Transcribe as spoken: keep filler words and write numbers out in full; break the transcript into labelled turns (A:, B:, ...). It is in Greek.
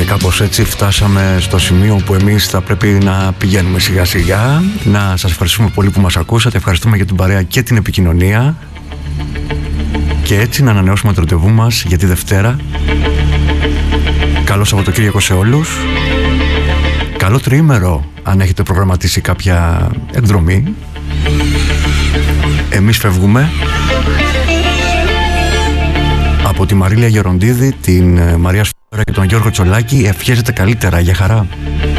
A: κάπως έτσι φτάσαμε στο σημείο που εμείς θα πρέπει να πηγαίνουμε σιγά σιγά. Να σας ευχαριστούμε πολύ που μας ακούσατε. Ευχαριστούμε για την παρέα και την επικοινωνία. Και έτσι να ανανεώσουμε το ραντεβού μας για τη Δευτέρα. Καλό Σαββατοκύριακο σε όλους. Καλό τριήμερο αν έχετε προγραμματίσει κάποια εκδρομή. Εμείς φεύγουμε. Από τη Μαρίλια Γεροντίδη, την Μαρία Σφαίρα και τον Γιώργο Τσολάκη ευχέζεται καλύτερα. Για χαρά.